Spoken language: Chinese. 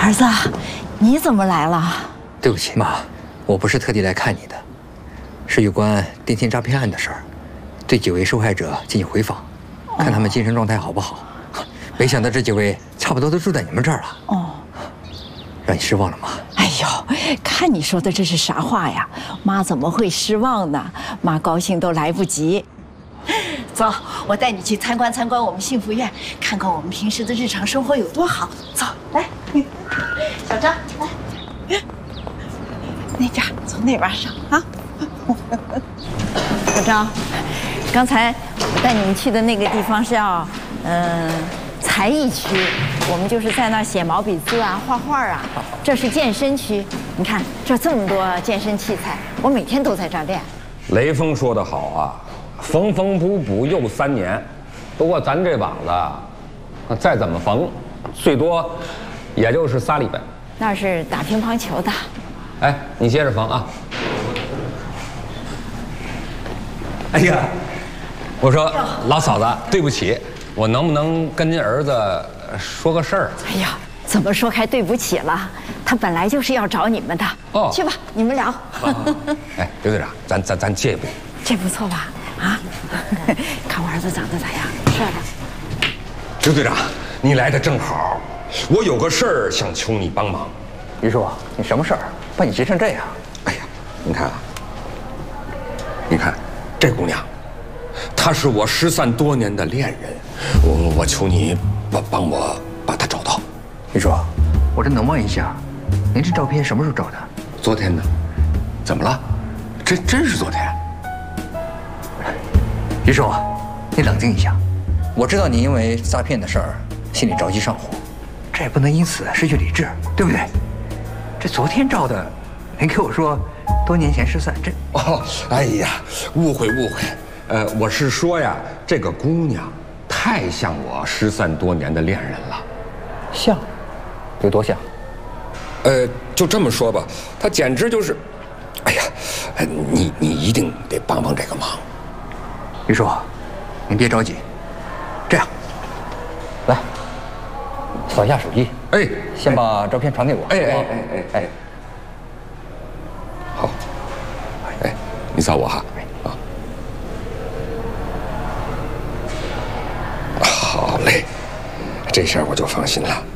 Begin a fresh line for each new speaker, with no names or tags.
儿子，你怎么来了？
对不起，妈，我不是特地来看你的，是有关电信诈骗案的事儿，对几位受害者进行回访，看他们精神状态好不好。没想到这几位差不多都住在你们这儿了。哦，让你失望了吗？
哎呦，看你说的这是啥话呀？妈怎么会失望呢？妈高兴都来不及。走，我带你去参观参观我们幸福院，看看我们平时的日常生活有多好。走，来，小张，来，那边从那边上啊。小张，刚才我带你们去的那个地方是要，才艺区，我们就是在那儿写毛笔字啊、画画啊。这是健身区，你看这么多健身器材，我每天都在这儿练。
雷锋说得好啊，缝缝补补又3年。不过咱这膀子，再怎么缝，最多也就是3礼拜。
那是打乒乓球的。
哎，你接着缝啊。哎呀，我说老嫂子，对不起，我能不能跟您儿子说个事儿？
哎呀，怎么说开对不起了？他本来就是要找你们的。哦，去吧，你们聊。
哎，刘队长，咱借一步。
这不错吧？啊，看我儿子长得咋样？帅吧？
刘队长，你来的正好，我有个事儿想求你帮忙。
于叔，你什么事儿？把你急成这样？
哎呀，你看啊，你看这姑娘，她是我失散多年的恋人，我求你帮我把她找到。
于叔，我这能问一下，您这照片什么时候照的？
昨天呢？怎么了？真是昨天。
于叔，你冷静一下。我知道你因为诈骗的事儿心里着急上火，这也不能因此失去理智，对不对？这昨天照的，您给我说多年前失散，这……
哦，哎呀，误会。我是说呀，这个姑娘太像我失散多年的恋人了。
像？有多像？
就这么说吧，她简直就是……哎呀，你一定得帮这个忙。
于叔，您别着急，这样，来，扫一下手机。
哎，
先把照片传给我。
哎，好。哎，你扫我哈。啊。好嘞，这下我就放心了。